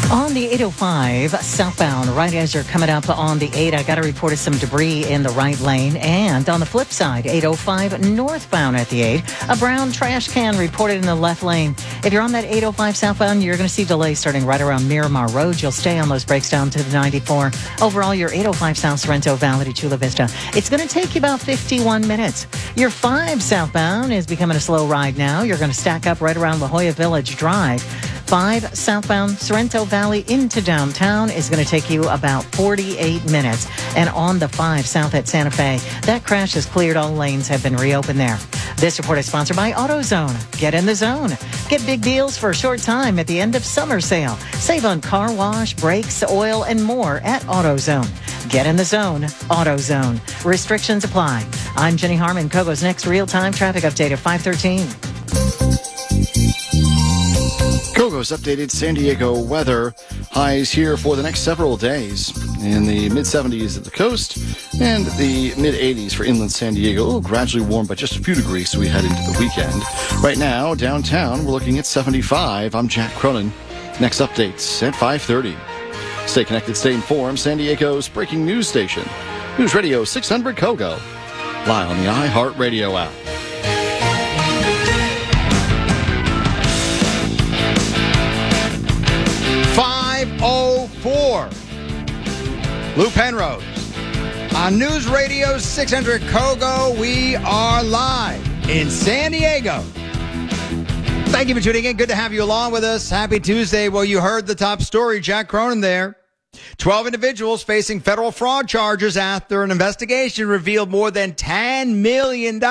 On the 805 southbound, right as you're coming up on the 8, I got a report of some debris in the right lane. And on the flip side, 805 northbound at the 8, a brown trash can reported in the left lane. If you're on that 805 southbound, you're going to see delays starting right around Miramar Road. You'll stay on those breaks down to the 94. Overall, your 805 South Sorrento Valley to Chula Vista, it's going to take you about 51 minutes. Your 5 southbound is becoming a slow ride now. You're going to stack up right around La Jolla Village Drive. 5 southbound Sorrento Valley into downtown is going to take you about 48 minutes. And on the 5 south at Santa Fe, that crash has cleared. All lanes have been reopened there. This report is sponsored by AutoZone. Get in the zone. Get big deals for a short time at the end of summer sale. Save on car wash, brakes, oil, and more at AutoZone. Get in the zone. AutoZone. Restrictions apply. I'm Jenny Harmon. Kogo's next real-time traffic update at 5:13. Kogo's updated San Diego weather. Highs here for the next several days in the mid-70s at the coast and the mid-80s for inland San Diego. It'll gradually warm by just a few degrees as we head into the weekend. Right now, downtown, we're looking at 75. I'm Jack Cronin. Next updates at 5:30. Stay connected, stay informed. San Diego's breaking news station. News Radio 600 Kogo. Live on the iHeartRadio app. Lou Penrose. On News Radio 600 Kogo, we are live in San Diego. Thank you for tuning in. Good to have you along with us. Happy Tuesday. Well, you heard the top story. Jack Cronin there. 12 individuals facing federal fraud charges after an investigation revealed more than $10 million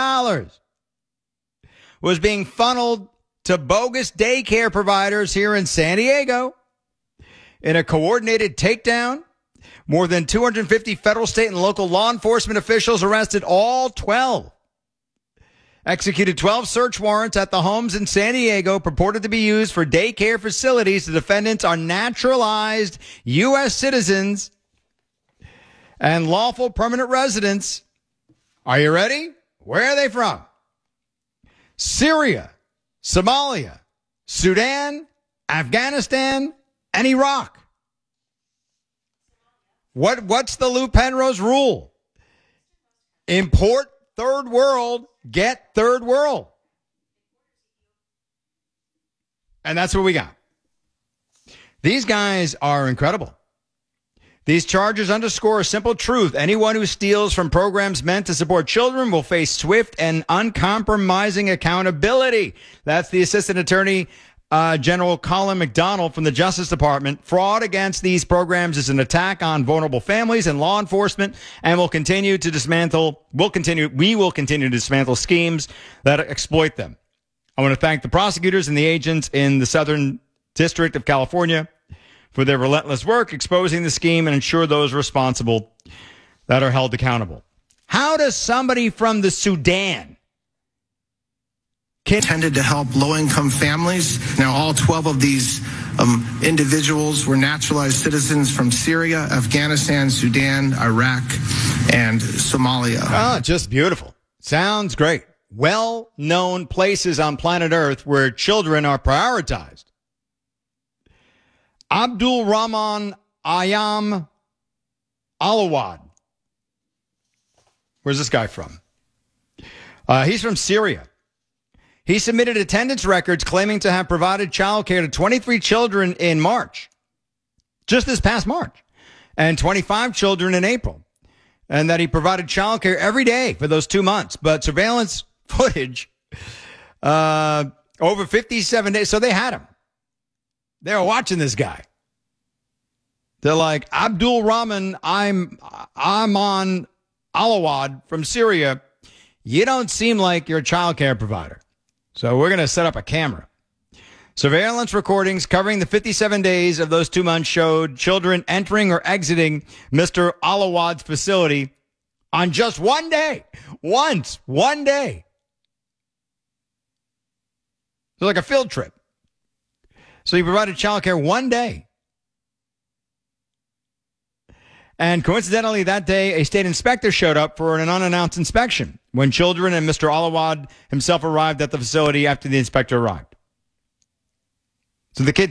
was being funneled to bogus daycare providers here in San Diego. In a coordinated takedown, more than 250 federal, state, and local law enforcement officials arrested all 12. Executed 12 search warrants at the homes in San Diego purported to be used for daycare facilities. The defendants are naturalized U.S. citizens and lawful permanent residents. Are you ready? Where are they from? Syria, Somalia, Sudan, Afghanistan, and Iraq. What's the Lou Penrose rule? Import third world, get third world. And that's what we got. These guys are incredible. These charges underscore a simple truth. Anyone who steals from programs meant to support children will face swift and uncompromising accountability. That's the Assistant Attorney General Colin McDonald from the Justice Department. Fraud against these programs is an attack on vulnerable families and law enforcement, and we will continue to dismantle schemes that exploit them. I want to thank the prosecutors and the agents in the Southern District of California for their relentless work exposing the scheme and ensure those responsible that are held accountable. How does somebody from the Sudan intended to help low-income families? Now, all 12 of these individuals were naturalized citizens from Syria, Afghanistan, Sudan, Iraq, and Somalia. Ah, just beautiful. Sounds great. Well-known places on planet Earth where children are prioritized. Abdul Rahman Ayam Alawad. Where's this guy from? He's from Syria. He submitted attendance records claiming to have provided childcare to 23 children in March, just this past March, and 25 children in April, and that he provided childcare every day for those 2 months. But surveillance footage over 57 days, so they had him. They were watching this guy. They're like, Abdul Rahman, I'm on Alawad from Syria. You don't seem like you're a childcare provider. So we're going to set up a camera. Surveillance recordings covering the 57 days of those 2 months showed children entering or exiting Mr. Alawad's facility on just one day. One day. It's like a field trip. So he provided childcare one day. And coincidentally, that day, a state inspector showed up for an unannounced inspection when children and Mr. Alawad himself arrived at the facility after the inspector arrived. So the kids